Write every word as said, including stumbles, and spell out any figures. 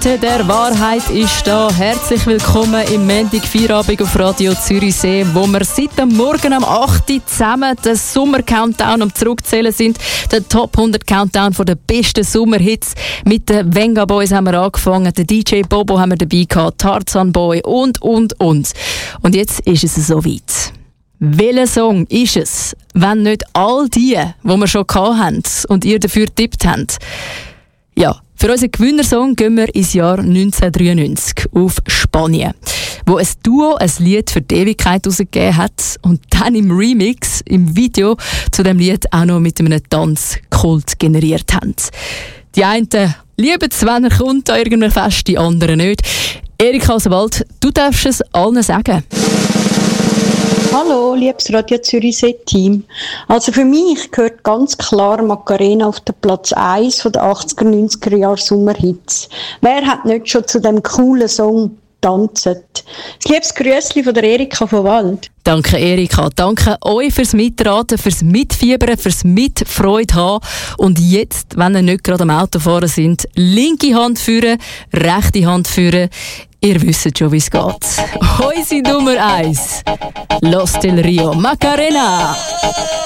Minute der Wahrheit ist da. Herzlich willkommen im Montag-Feierabend auf Radio Zürichsee, wo wir seit dem Morgen am acht Uhr zusammen den Sommer-Countdown am Zurückzählen sind. Der Top hundert Countdown von den besten Sommerhits. Mit den Venga Boys haben wir angefangen, den D J Bobo haben wir dabei gehabt, Tarzan Boy und, und, und. Und jetzt ist es soweit. Welcher Song ist es, wenn nicht all die, die wir schon hatten und ihr dafür getippt habt? Ja, für unseren Gewinnersong gehen wir ins Jahr neunzehnhundertdreiundneunzig auf Spanien, wo ein Duo ein Lied für die Ewigkeit herausgegeben hat und dann im Remix, im Video zu dem Lied auch noch mit einem Tanzkult generiert haben. Die einen lieben es, wenn er kommt an irgendeinem Fest, die anderen nicht. Erika aus dem Wald, du darfst es allen sagen. Hallo, liebes Radio Zürichsee-Team. Also für mich gehört ganz klar Macarena auf den Platz eins von den achtziger, neunziger Jahre Sommerhits. Wer hat nicht schon zu dem coolen Song getanzt? Das liebes Grüßli von der Erika von Wald. Danke Erika, danke euch fürs Mitraten, fürs Mitfiebern, fürs Mitfreude haben. Und jetzt, wenn ihr nicht gerade am Autofahren sind, linke Hand führen, rechte Hand führen. Ihr wisst schon, wie es geht. Unsere Nummer eins. Los del Rio, Macarena.